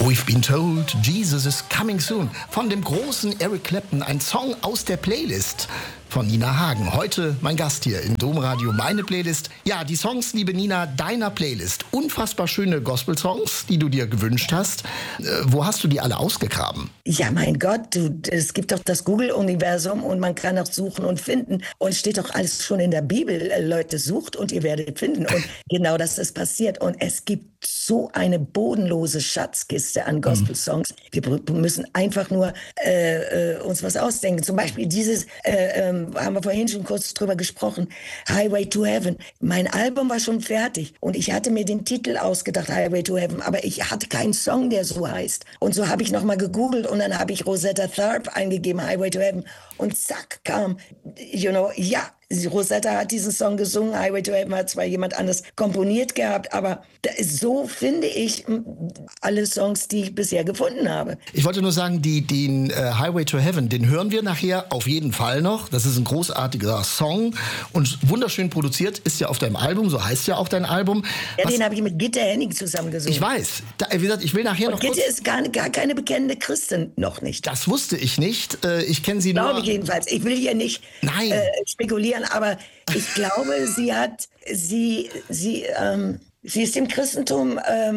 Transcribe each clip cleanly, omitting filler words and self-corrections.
We've been told Jesus is coming soon. Von dem großen Eric Clapton, ein Song aus der Playlist von Nina Hagen. Heute mein Gast hier im Domradio, meine Playlist. Ja, die Songs, liebe Nina, deiner Playlist. Unfassbar schöne Gospel-Songs, die du dir gewünscht hast. Wo hast du die alle ausgegraben? Ja, mein Gott, es gibt doch das Google-Universum und man kann auch suchen und finden. Und steht doch alles schon in der Bibel. Leute, sucht und ihr werdet finden. Und genau das ist passiert. Und es gibt so eine bodenlose Schatzkiste an Gospel-Songs. Wir müssen einfach nur uns was ausdenken. Zum Beispiel dieses, haben wir vorhin schon kurz drüber gesprochen, Highway to Heaven. Mein Album war schon fertig und ich hatte mir den Titel ausgedacht, Highway to Heaven, aber ich hatte keinen Song, der so heißt. Und so habe ich nochmal gegoogelt und dann habe ich Rosetta Tharpe eingegeben, Highway to Heaven. Und zack, kam, Rosetta hat diesen Song gesungen, Highway to Heaven hat zwar jemand anders komponiert gehabt, aber so finde ich alle Songs, die ich bisher gefunden habe. Ich wollte nur sagen, den Highway to Heaven, den hören wir nachher auf jeden Fall noch. Das ist ein großartiger Song und wunderschön produziert, ist ja auf deinem Album, so heißt ja auch dein Album. Ja, den habe ich mit Gitte Henning zusammen gesungen. Ich weiß. Wie gesagt, ich will nachher und noch Gitte ist gar keine bekennende Christin, noch nicht. Das wusste ich nicht. Ich kenne sie nur. Glaube ich jedenfalls. Ich will hier nicht spekulieren, aber ich glaube, sie ist dem Christentum,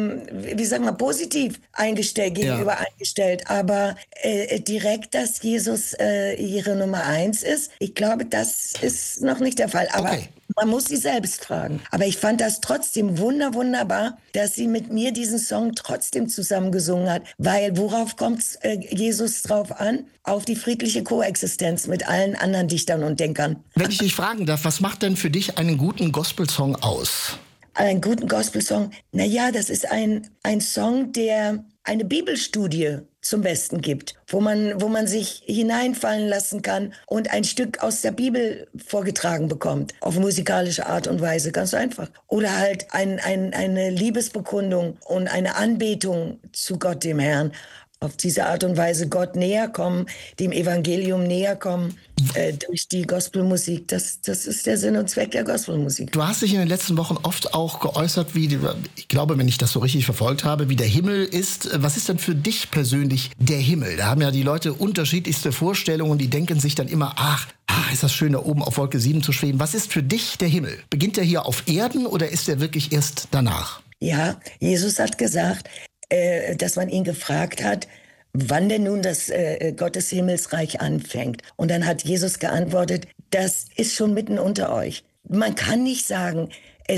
positiv gegenüber eingestellt. Aber direkt, dass Jesus ihre Nummer 1 ist, ich glaube, das ist noch nicht der Fall. Aber man muss sie selbst fragen. Aber ich fand das trotzdem wunderbar, dass sie mit mir diesen Song trotzdem zusammen gesungen hat. Weil worauf kommt Jesus drauf an? Auf die friedliche Koexistenz mit allen anderen Dichtern und Denkern. Wenn ich dich fragen darf, was macht denn für dich einen guten Gospel-Song aus? Einen guten Gospel-Song? Naja, das ist ein Song, der eine Bibelstudie zum Besten gibt, wo man sich hineinfallen lassen kann und ein Stück aus der Bibel vorgetragen bekommt, auf musikalische Art und Weise, ganz einfach. Oder halt eine Liebesbekundung und eine Anbetung zu Gott, dem Herrn. Auf diese Art und Weise Gott näher kommen, dem Evangelium näher kommen durch die Gospelmusik. Das ist der Sinn und Zweck der Gospelmusik. Du hast dich in den letzten Wochen oft auch geäußert, ich glaube, wenn ich das so richtig verfolgt habe, wie der Himmel ist. Was ist denn für dich persönlich der Himmel? Da haben ja die Leute unterschiedlichste Vorstellungen, die denken sich dann immer, ist das schön, da oben auf Wolke 7 zu schweben. Was ist für dich der Himmel? Beginnt der hier auf Erden oder ist der wirklich erst danach? Ja, Jesus hat gesagt, dass man ihn gefragt hat, wann denn nun das Gottes Himmelsreich anfängt. Und dann hat Jesus geantwortet, das ist schon mitten unter euch. Man kann nicht sagen,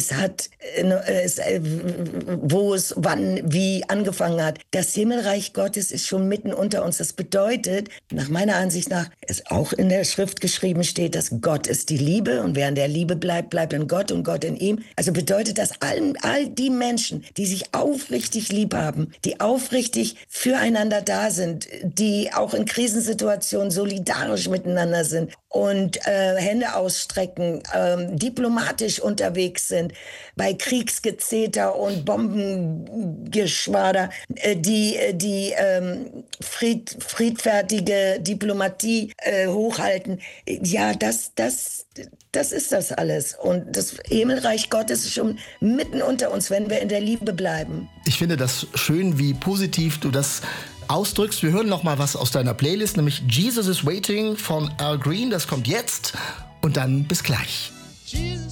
wo es, wann, wie angefangen hat. Das Himmelreich Gottes ist schon mitten unter uns. Das bedeutet, nach meiner Ansicht nach, es auch in der Schrift geschrieben steht, dass Gott ist die Liebe und wer in der Liebe bleibt, bleibt in Gott und Gott in ihm. Also bedeutet das, all die Menschen, die sich aufrichtig lieb haben, die aufrichtig füreinander da sind, die auch in Krisensituationen solidarisch miteinander sind und Hände ausstrecken, diplomatisch unterwegs sind, bei Kriegsgezeter und Bombengeschwader, die friedfertige Diplomatie hochhalten. Ja, das ist das alles. Und das Himmelreich Gottes ist schon mitten unter uns, wenn wir in der Liebe bleiben. Ich finde das schön, wie positiv du das ausdrückst. Wir hören noch mal was aus deiner Playlist, nämlich Jesus is Waiting von Al Green. Das kommt jetzt und dann bis gleich.